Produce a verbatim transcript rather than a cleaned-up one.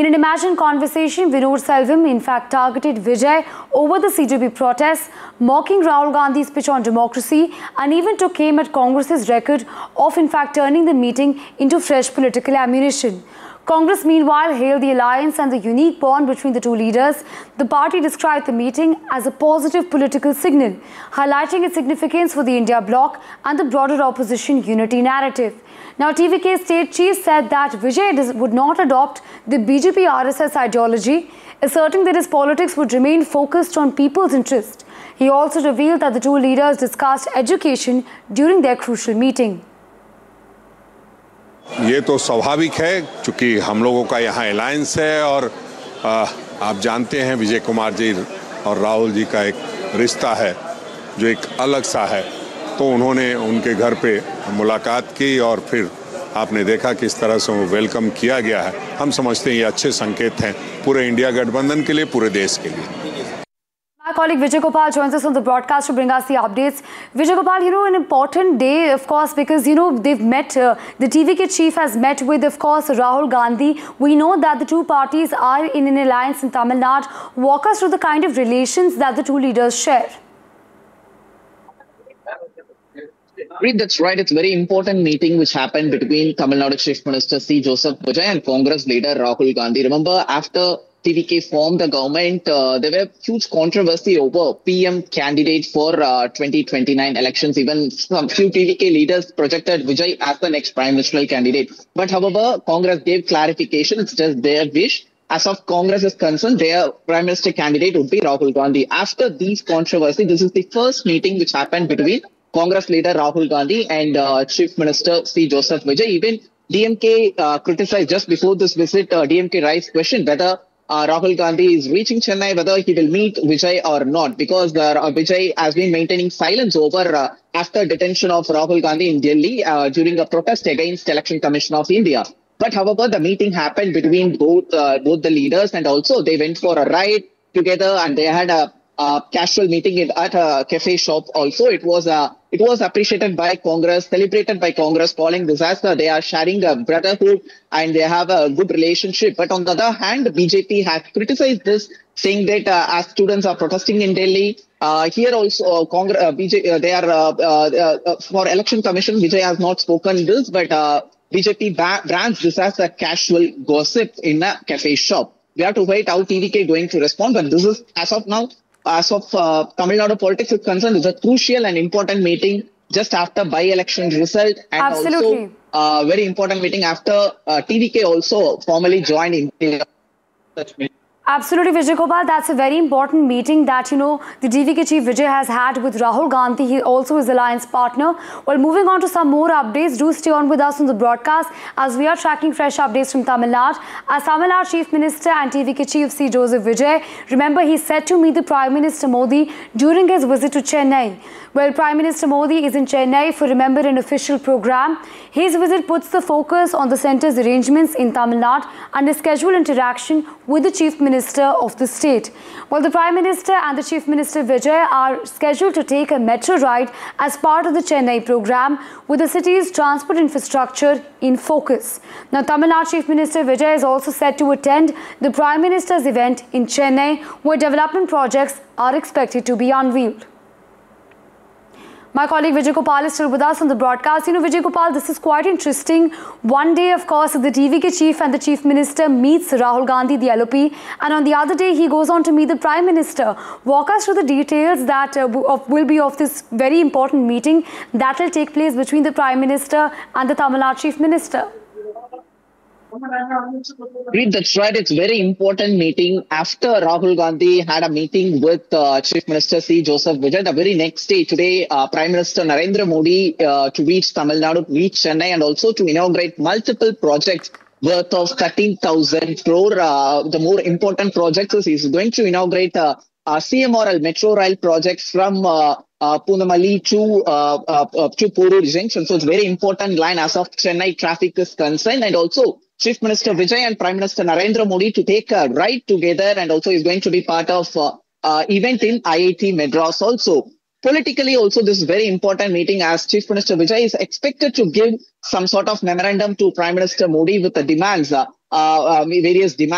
In an imagined conversation, Vinod Selvam in fact targeted Vijay over the C J P protests, mocking Rahul Gandhi's pitch on democracy, and even took aim at Congress's record of in fact turning the meeting into fresh political ammunition. Congress meanwhile hailed the alliance and the unique bond between the two leaders. The party described the meeting as a positive political signal, highlighting its significance for the India bloc and the broader opposition unity narrative. Now, T V K state chief said that Vijay would not adopt the B J P R S S ideology, asserting that his politics would remain focused on people's interest. He also revealed that the two leaders discussed education during their crucial meeting. ये तो स्वाभाविक है क्योंकि हम लोगों का यहाँ alliance है और आ, आप जानते हैं विजय कुमार जी और राहुल जी का एक रिश्ता है जो एक अलग सा है, तो उन्होंने उनके घर पे मुलाकात की और फिर आपने देखा किस तरह से वो वेलकम किया गया है। हम समझते हैं ये अच्छे संकेत हैं पूरे इंडिया गठबंधन के लिए, पूरे देश के लिए। My colleague Vijay Gopal joins us on the broadcast to bring us the updates. Vijay Gopal, you know, an important day, of course, because, you know, they've met, uh, the T V K chief has met with, of course, Rahul Gandhi. We know that the two parties are in an alliance in Tamil Nadu. Walk us through the kind of relations that the two leaders share. That's right. It's a very important meeting which happened between Tamil Nadu Chief Minister C. Joseph Vijay and Congress leader Rahul Gandhi. Remember, after T V K formed the government, uh, there were huge controversy over P M candidate for uh, twenty twenty-nine elections. Even some few T V K leaders projected Vijay as the next prime ministerial candidate. But however, Congress gave clarification. It's just their wish. As of Congress is concerned, their prime minister candidate would be Rahul Gandhi. After these controversy, this is the first meeting which happened between Congress leader Rahul Gandhi and uh, Chief Minister C. Joseph Vijay. Even D M K uh, criticized just before this visit, uh, D M K raised question whether Uh, Rahul Gandhi is reaching Chennai, whether he will meet Vijay or not, because uh, Vijay has been maintaining silence over uh, after detention of Rahul Gandhi in Delhi uh, during a protest against Election Commission of India. But however, the meeting happened between both uh, both the leaders, and also they went for a ride together, and they had a, a casual meeting at a cafe shop. Also, it was a It was appreciated by Congress, celebrated by Congress, calling this as uh, they are sharing a brotherhood and they have a good relationship. But on the other hand, B J P has criticized this, saying that uh, as students are protesting in Delhi, uh, here also uh, Congress, uh, B J P, uh, they are uh, uh, uh, for Election Commission. Vijay has not spoken this, but uh, B J P brands this as a casual gossip in a cafe shop. We have to wait how T V K going to respond, but this is as of now. As of uh, Tamil Nadu politics is concerned, it's a crucial and important meeting just after by-election result, and Absolutely. also a uh, very important meeting after uh, T V K also formally joined in such meeting. Absolutely, Vijay Gopal. That's a very important meeting that, you know, the T V K chief Vijay has had with Rahul Gandhi. He also is alliance partner. Well, moving on to some more updates, do stay on with us on the broadcast as we are tracking fresh updates from Tamil Nadu. As Tamil Nadu Chief Minister and T V K chief C. Joseph Vijay, remember, he said to meet the Prime Minister Modi during his visit to Chennai. Well, Prime Minister Modi is in Chennai for, remember, an official program. His visit puts the focus on the centre's arrangements in Tamil Nadu and a scheduled interaction with the Chief Minister of the state. Well, the Prime Minister and the Chief Minister Vijay are scheduled to take a metro ride as part of the Chennai program, with the city's transport infrastructure in focus. Now, Tamil Nadu Chief Minister Vijay is also set to attend the Prime Minister's event in Chennai, where development projects are expected to be unveiled. My colleague Vijay Gopal is still with us on the broadcast. You know, Vijay Gopal, this is quite interesting. One day, of course, the T V K chief and the chief minister meets Rahul Gandhi, the L O P, and on the other day, he goes on to meet the Prime Minister. Walk us through the details that uh, of, will be of this very important meeting that will take place between the Prime Minister and the Tamil Nadu Chief Minister. That's right. It's a very important meeting. After Rahul Gandhi had a meeting with uh, Chief Minister C. Joseph Vijay, the very next day, today, uh, Prime Minister Narendra Modi uh, to reach Tamil Nadu, reach Chennai, and also to inaugurate multiple projects worth of thirteen thousand crore. Uh, the more important projects is he's going to inaugurate uh, uh, C M R L Metro Rail projects from uh, uh, Punamalli to uh, uh, uh, to Porur Junction. So it's a very important line as of Chennai traffic is concerned, and also Chief Minister Vijay and Prime Minister Narendra Modi to take a ride together, and also is going to be part of uh, uh, event in I I T Madras also. Politically also, this is very important meeting as Chief Minister Vijay is expected to give some sort of memorandum to Prime Minister Modi with the demands, uh, uh, various demands.